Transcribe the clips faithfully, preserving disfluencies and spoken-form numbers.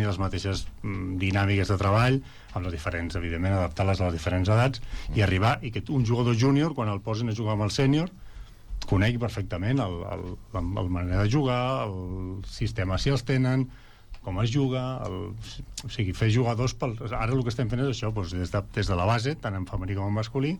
tenir les mateixes mm, dinàmiques de treball, amb les diferents, evidentment, adaptar-les a les diferents edats, mm. i arribar, i que un jugador júnior, quan el posen a jugar amb el sènior, conegui perfectament el, el, la, la manera de jugar, el sistema si els tenen, com es juga, el, o sigui, fer jugadors pel, ara el que estem fent és això, doncs, des, de, des de la base, tant en femení com en masculí,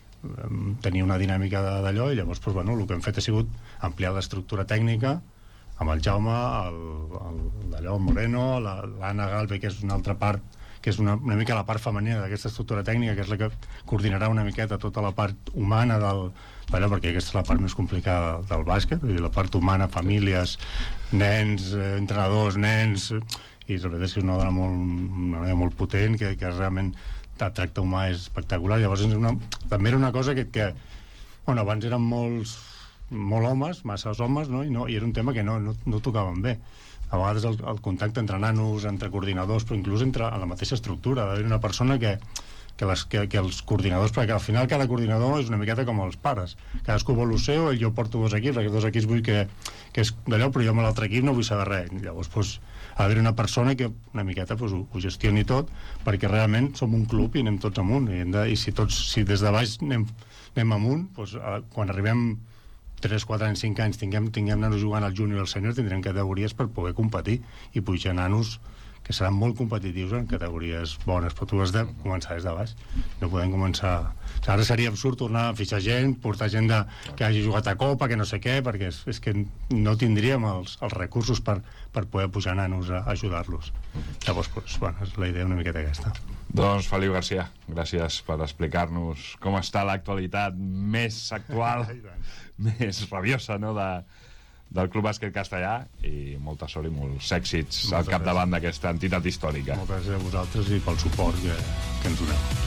tenir una dinàmica d'allò, i llavors doncs, bueno, el que hem fet ha sigut ampliar l'estructura tècnica amb el Jaume, el, el, d'allò, el Moreno, l'Anna Galve, que és una altra part, que és una, una mica la part femenina d'aquesta estructura tècnica, que és la que coordinarà una miqueta tota la part humana del, d'allò, perquè aquesta és la part més complicada del bàsquet, vull dir, la part humana, famílies, nens, eh, entrenadors, nens, i la veritat és que és una dona molt, una dona molt potent, que, que realment el tracte humà és espectacular. Llavors és una, també era una cosa que, que bueno, abans eren molts molt homes, masses homes, no? I, no, i era un tema que no, no, no tocaven bé. A vegades el, el contacte entre nanos, entre coordinadors, però inclús entre a la mateixa estructura, d'haver una persona que, que, les, que, que els coordinadors, perquè al final cada coordinador és una miqueta com els pares, cadascú vol el seu, jo porto dos equips, aquests dos equips vull que, que és d'allò, però jo amb l'altre equip no vull saber res. Llavors doncs, ha d'haver una persona que una miqueta doncs, ho, ho gestioni tot, perquè realment som un club i anem tots amunt, i, hem de, i si, tots, si des de baix anem, anem amunt, doncs, quan arribem tres, quatre anys, cinc anys, tinguem, tinguem nanos jugant al júnior i al sènior, tindrem categories per poder competir i pujar nanos que seran molt competitius en categories bones, però tu has de començar des de baix, no podem començar. Ara seria absurd tornar a fixar gent, portar gent de, que hagi jugat a Copa, que no sé què, perquè és, és que no tindríem els, els recursos per, per poder pujar nanos a, a ajudar-los. Llavors, doncs, bueno, és la idea una miqueta aquesta. Doncs Feliu Garcia, gràcies per explicar-nos com està l'actualitat més actual, més rabiosa, no?, de, del Club Bàsquet Castellà, i molta sort i molts èxits al capdavant d'aquesta entitat històrica. Moltes gràcies a vosaltres i pel suport que, que ens doneu.